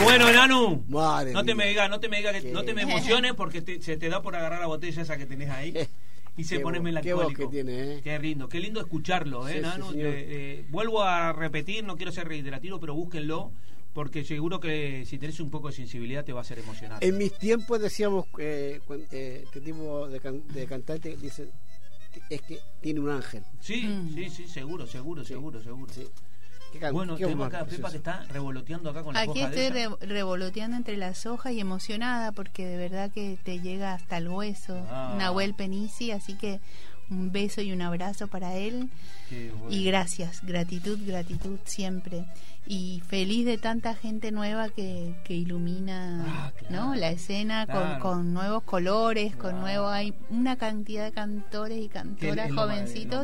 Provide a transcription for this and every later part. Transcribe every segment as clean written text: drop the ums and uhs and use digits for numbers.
Bueno, Nanu, Madre no te me mía. digas, no te me emociones porque se te da por agarrar la botella esa que tenés ahí y se pone melancólico. Qué voz que tiene, Qué lindo escucharlo, Sí, Nanu. sí, Vuelvo a repetir, no quiero ser reiterativo, pero búsquenlo porque seguro que si tenés un poco de sensibilidad te va a hacer emocionar. En mis tiempos decíamos este tipo de cantante dice es que tiene un ángel. Sí, seguro. Sí. Bueno, tenemos acá a Pepa que está revoloteando acá con las Aquí hojas de estoy ella. revoloteando entre las hojas y emocionada porque de verdad que te llega hasta el hueso. Nahuel Penici, así que un beso y un abrazo para él. Qué bueno. Y gracias, gratitud siempre. Y feliz de tanta gente nueva que ilumina, claro, ¿no? La escena claro. con nuevos colores, Claro. con nuevos... Hay una cantidad de cantores y cantoras jovencitos.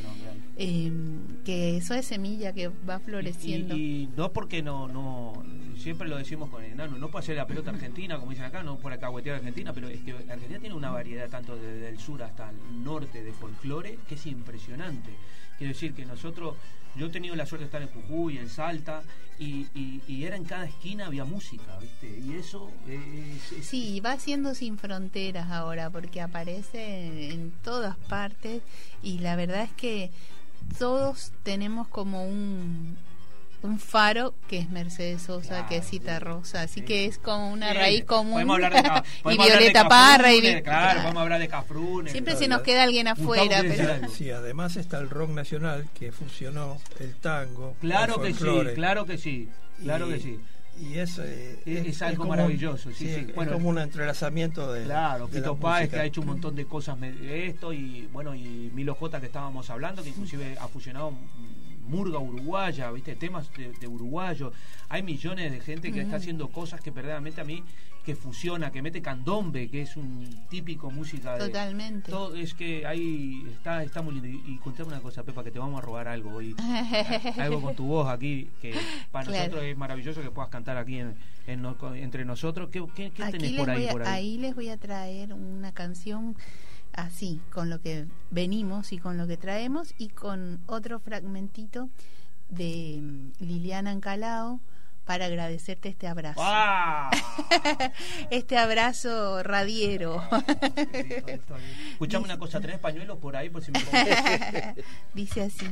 Que eso es semilla que va floreciendo. Y no porque no siempre lo decimos con el enano, no puede ser la pelota argentina, como dicen acá, no por acahuetear a Argentina, pero es que Argentina tiene una variedad tanto desde el sur hasta el norte de folclore que es impresionante. Quiero decir que yo he tenido la suerte de estar en Jujuy, en Salta, y era en cada esquina había música, ¿viste? Y eso Sí, va siendo sin fronteras ahora, porque aparece en todas partes, y la verdad es que todos tenemos como un faro que es Mercedes Sosa, claro, que es Cita Rosa, así que es como una raíz común. Podemos hablar y Violeta Parra claro, podemos hablar de Cafrune. Siempre se nos queda alguien afuera, pero sí, además está el rock nacional que fusionó el tango, claro el que folclore. Claro que sí. Y es algo como maravilloso, sí. Bueno, es como un entrelazamiento de claro, de Fito Páez que ha hecho un montón de cosas de esto, y bueno, y Milo J que estábamos hablando, que inclusive ha fusionado murga uruguaya, ¿viste? Temas de uruguayo. Hay millones de gente que está haciendo cosas que verdaderamente a mí que fusiona, que mete candombe, que es un típico música de, totalmente. Todo es que ahí está muy lindo. Y contame una cosa, Pepa, que te vamos a robar algo hoy. Algo con tu voz aquí, que para nosotros es maravilloso que puedas cantar aquí entre nosotros. ¿Qué tenés por ahí? Ahí les voy a traer una canción así, con lo que venimos y con lo que traemos, y con otro fragmentito de Liliana Ancalao para agradecerte este abrazo. ¡Ah! Este abrazo radiero. Escuchame una cosa, ¿tenés pañuelos por ahí? Por si me Dice así: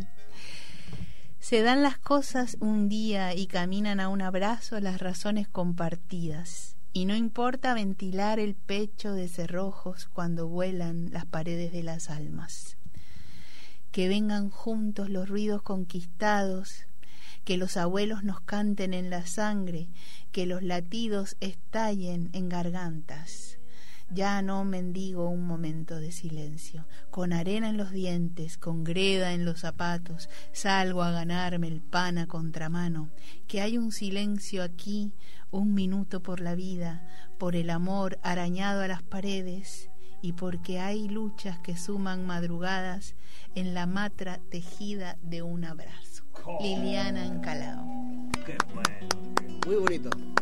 se dan las cosas un día y caminan a un abrazo las razones compartidas, y no importa ventilar el pecho de cerrojos cuando vuelan las paredes de las almas. Que vengan juntos los ruidos conquistados, que los abuelos nos canten en la sangre, que los latidos estallen en gargantas. Ya no mendigo un momento de silencio. Con arena en los dientes, con greda en los zapatos, salgo a ganarme el pan a contramano. Que hay un silencio aquí, un minuto por la vida, por el amor arañado a las paredes, y porque hay luchas que suman madrugadas en la matra tejida de un abrazo. Liliana Ancalao. Qué bueno. Muy bonito.